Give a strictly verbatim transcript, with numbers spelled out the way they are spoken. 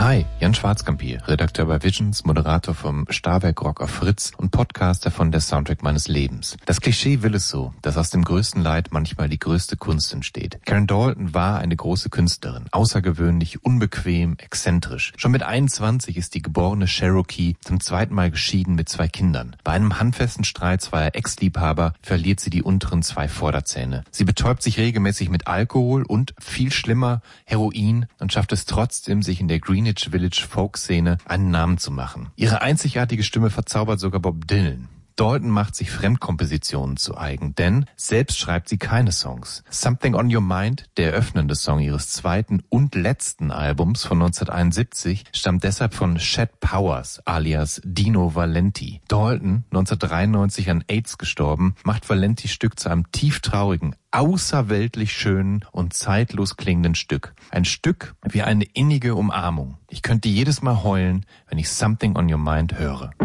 Hi, Jan Schwarzkamp hier, Redakteur bei Visions, Moderator vom Starwerk Rock auf Fritz und Podcaster von Der Soundtrack meines Lebens. Das Klischee will es so, dass aus dem größten Leid manchmal die größte Kunst entsteht. Karen Dalton war eine große Künstlerin, außergewöhnlich, unbequem, exzentrisch. Schon mit einundzwanzig ist die geborene Cherokee zum zweiten Mal geschieden mit zwei Kindern. Bei einem handfesten Streit zweier Ex-Liebhaber verliert sie die unteren zwei Vorderzähne. Sie betäubt sich regelmäßig mit Alkohol und, viel schlimmer, Heroin und schafft es trotzdem, sich in der Greenwich Village Folk-Szene einen Namen zu machen. Ihre einzigartige Stimme verzaubert sogar Bob Dylan. Dalton macht sich Fremdkompositionen zu eigen, denn selbst schreibt sie keine Songs. Something on Your Mind, der eröffnende Song ihres zweiten und letzten Albums von neunzehnhunderteinundsiebzig, stammt deshalb von Chet Powers alias Dino Valenti. Dalton, neunzehnhundertdreiundneunzig an AIDS gestorben, macht Valentis Stück zu einem tieftraurigen, außerweltlich schönen und zeitlos klingenden Stück. Ein Stück wie eine innige Umarmung. Ich könnte jedes Mal heulen, wenn ich Something on Your Mind höre.